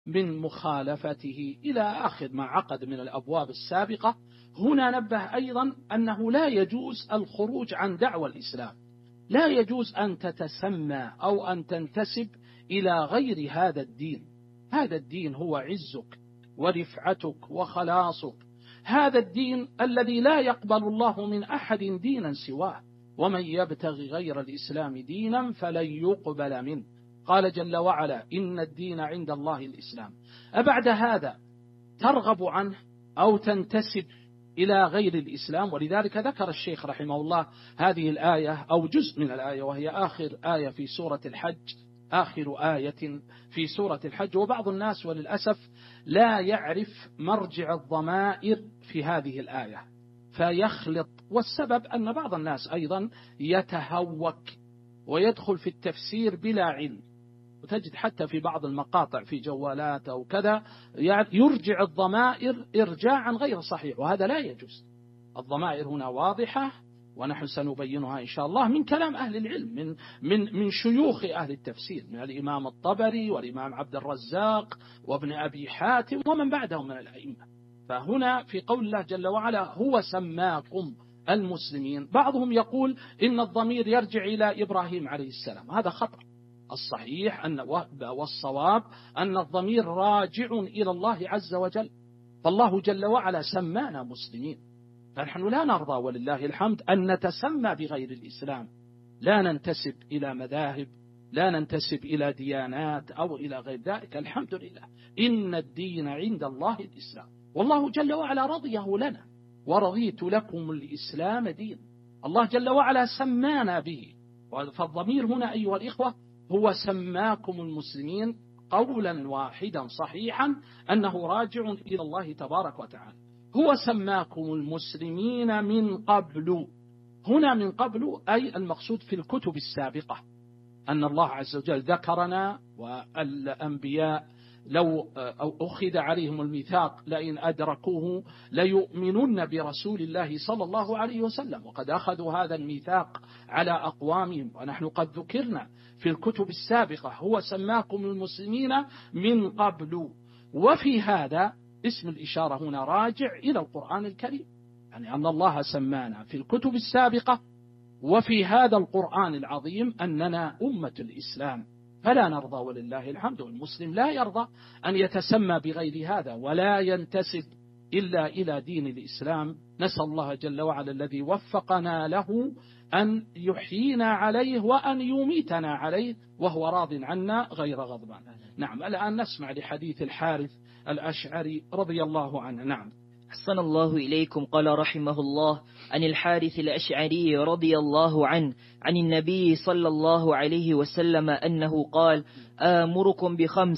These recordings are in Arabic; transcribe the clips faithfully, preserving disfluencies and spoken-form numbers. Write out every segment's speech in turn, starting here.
من مخالفته إلى آخر ما عقد من الأبواب السابقة. هنا نبه أيضا أنه لا يجوز الخروج عن دعوى الإسلام، لا يجوز أن تتسمى أو أن تنتسب إلى غير هذا الدين. هذا الدين هو عزك ورفعتك وخلاصك، هذا الدين الذي لا يقبل الله من أحد دينا سواه، ومن يبتغي غير الإسلام دينا فلن يقبل منه. قال جل وعلا: إن الدين عند الله الإسلام. أبعد هذا ترغب عنه أو تنتسب إلى غير الإسلام؟ ولذلك ذكر الشيخ رحمه الله هذه الآية أو جزء من الآية، وهي آخر آية في سورة الحج، آخر آية في سورة الحج. وبعض الناس وللأسف لا يعرف مرجع الضمائر في هذه الآية فيخلط، والسبب أن بعض الناس أيضا يتهوك ويدخل في التفسير بلا علم، وتجد حتى في بعض المقاطع في جوالات أو كذا يرجع الضمائر إرجاعا غير صحيح، وهذا لا يجوز. الضمائر هنا واضحة، ونحن سنبينها إن شاء الله من كلام أهل العلم، من من من شيوخ أهل التفسير، من الإمام الطبري والإمام عبد الرزاق وابن أبي حاتم ومن بعدهم من الأئمة. فهنا في قول الله جل وعلا: هو سماكم المسلمين، بعضهم يقول إن الضمير يرجع إلى إبراهيم عليه السلام، هذا خطأ. الصحيح أن والصواب أن الضمير راجع إلى الله عز وجل، فالله جل وعلا سمانا مسلمين، فنحن لا نرضى ولله الحمد أن نتسمى بغير الإسلام، لا ننتسب إلى مذاهب، لا ننتسب إلى ديانات أو إلى غير ذلك. الحمد لله، إن الدين عند الله الإسلام، والله جل وعلا رضيه لنا: ورضيت لكم الإسلام دين. الله جل وعلا سمانا به، فالضمير هنا أيها الإخوة هو سماكم المسلمين قولا واحدا صحيحا أنه راجع إلى الله تبارك وتعالى. هو سماكم المسلمين من قبل، هنا من قبل أي المقصود في الكتب السابقة، أن الله عز وجل ذكرنا والأنبياء لو أخذ عليهم الميثاق لئن أدركوه ليؤمنن برسول الله صلى الله عليه وسلم، وقد أخذوا هذا الميثاق على أقوامهم، ونحن قد ذكرنا في الكتب السابقة: هو سماكم المسلمين من قبل. وفي هذا اسم الإشارة هنا راجع إلى القرآن الكريم، يعني أن الله سمانا في الكتب السابقة وفي هذا القرآن العظيم أننا أمة الإسلام، فلا نرضى ولله الحمد. والمسلم لا يرضى أن يتسمى بغير هذا ولا ينتسب إلا إلى دين الإسلام. نسأل الله جل وعلا الذي وفقنا له أن يحيينا عليه وأن يميتنا عليه وهو راض عنا غير غضبان. نعم، الآن نسمع لحديث الحارث الأشعري رضي الله عنه. نعم. أحسن الله إليكم. قال رحمه الله: عن الحارث الأشعري رضي الله عنه عن النبي صلى الله عليه وسلم أنه قال: آمركم بخمس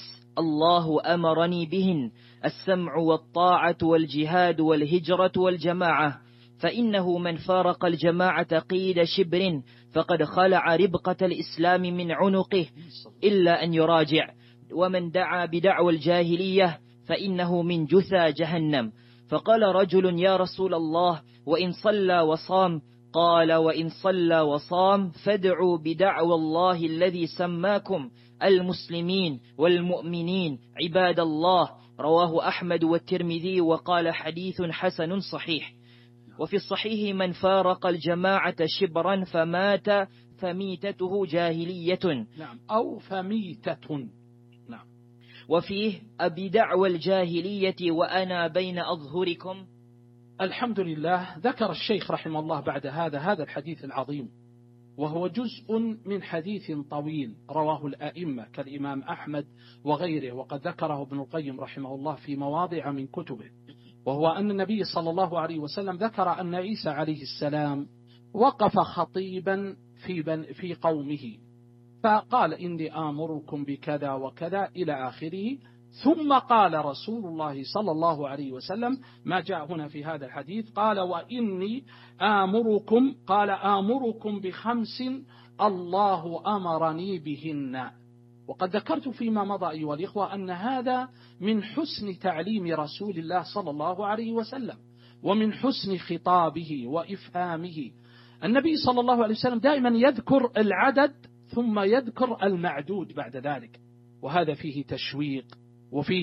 الله أمرني بهن: السمع والطاعة والجهاد والهجرة والجماعة، فإنه من فارق الجماعة قيد شبر فقد خلع ربقة الإسلام من عنقه إلا أن يراجع، ومن دعا بدعوى الجاهلية فإنه من جثى جهنم. فقال رجل: يا رسول الله، وإن صلى وصام؟ قال: وإن صلى وصام فادعوا بدعوى الله الذي سماكم المسلمين والمؤمنين عباد الله. رواه أحمد والترمذي وقال: حديث حسن صحيح. وفي الصحيح: من فارق الجماعة شبرا فمات فميتته جاهلية. نعم، أو فميتة. نعم. وفيه: أبي دعوى الجاهلية وأنا بين أظهركم. الحمد لله. ذكر الشيخ رحمه الله بعد هذا هذا الحديث العظيم، وهو جزء من حديث طويل رواه الأئمة كالإمام أحمد وغيره، وقد ذكره ابن القيم رحمه الله في مواضع من كتبه، وهو أن النبي صلى الله عليه وسلم ذكر أن عيسى عليه السلام وقف خطيبا في, بن في قومه فقال: إني آمركم بكذا وكذا إلى آخره. ثم قال رسول الله صلى الله عليه وسلم ما جاء هنا في هذا الحديث، قال: وإني آمركم قال آمركم بخمس الله أمرني بهن. وقد ذكرت فيما مضى أيها الإخوة أن هذا من حسن تعليم رسول الله صلى الله عليه وسلم ومن حسن خطابه وإفهامه. النبي صلى الله عليه وسلم دائما يذكر العدد ثم يذكر المعدود بعد ذلك، وهذا فيه تشويق وفي